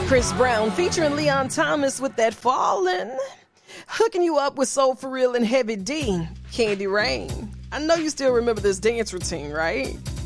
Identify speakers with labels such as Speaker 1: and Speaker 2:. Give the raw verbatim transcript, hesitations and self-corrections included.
Speaker 1: Chris Brown featuring Leon Thomas with that Fallin'. Hooking you up with Soul For Real and Heavy D, Candy Rain. I know you still remember this dance routine, right?